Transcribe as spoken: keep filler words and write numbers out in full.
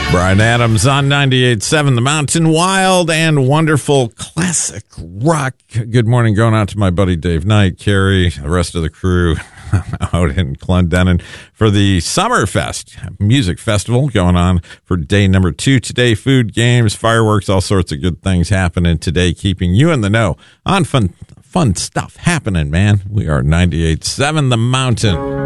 Bryan Adams on ninety-eight point seven The Mountain. Wild and wonderful classic rock. Good morning going out to my buddy Dave Knight, Carrie, the rest of the crew out in Clendenin for the Summerfest Music Festival going on for day number two today. Food, games, fireworks, all sorts of good things happening today, keeping you in the know on fun, fun stuff happening, man. We are ninety-eight point seven The Mountain.